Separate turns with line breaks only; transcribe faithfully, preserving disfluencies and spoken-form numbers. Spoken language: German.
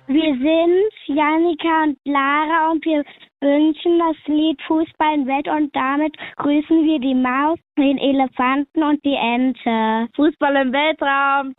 Wir sind Janika und Lara und wir wünschen das Lied Fußball im Bett und damit grüßen wir die Maus, den Elefanten und die Ente. Fußball im Weltraum.